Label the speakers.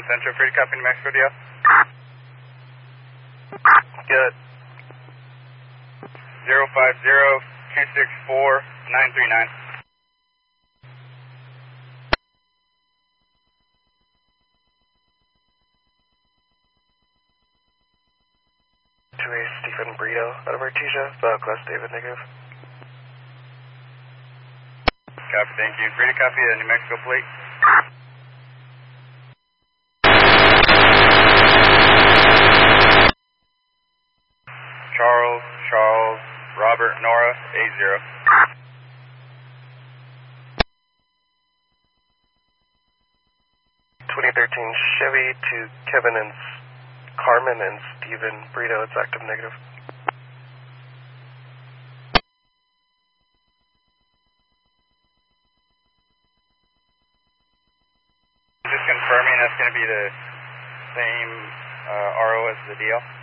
Speaker 1: Central, free to copy New Mexico DL.
Speaker 2: Good.
Speaker 1: 050-264-939.
Speaker 2: Stephen Brito out of Artesia, Class David negative.
Speaker 1: Copy, thank you. Free to copy the New Mexico plate. Charles, Robert, Nora, 80.
Speaker 2: 2013 Chevy to Kevin and Carmen and Stephen Brito, it's active negative.
Speaker 1: Just confirming that's going to be the same RO as the DL.